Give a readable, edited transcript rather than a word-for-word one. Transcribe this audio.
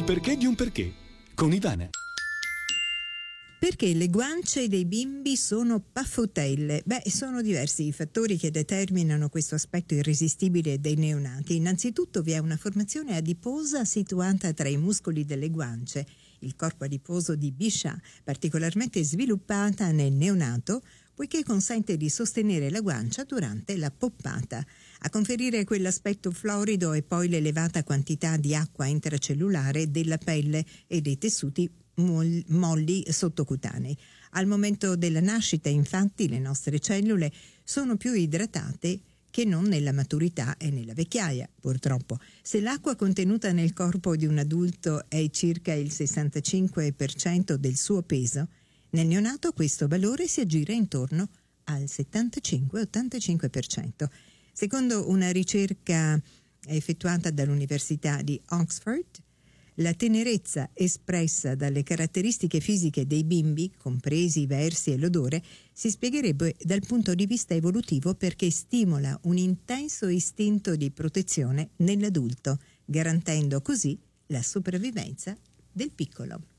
perché di un perché, con Ivana. Perché le guance dei bimbi sono paffutelle? Sono diversi i fattori che determinano questo aspetto irresistibile dei neonati. Innanzitutto vi è una formazione adiposa situata tra i muscoli delle guance, il corpo adiposo di Bichat, particolarmente sviluppata nel neonato, poiché consente di sostenere la guancia durante la poppata. A conferire quell'aspetto florido è poi l'elevata quantità di acqua intracellulare della pelle e dei tessuti molli sottocutanei. Al momento della nascita, infatti, le nostre cellule sono più idratate che non nella maturità e nella vecchiaia, purtroppo. Se l'acqua contenuta nel corpo di un adulto è circa il 65% del suo peso, nel neonato questo valore si aggira intorno al 75-85%. Secondo una ricerca effettuata dall'Università di Oxford, la tenerezza espressa dalle caratteristiche fisiche dei bimbi, compresi i versi e l'odore, si spiegherebbe dal punto di vista evolutivo perché stimola un intenso istinto di protezione nell'adulto, garantendo così la sopravvivenza del piccolo.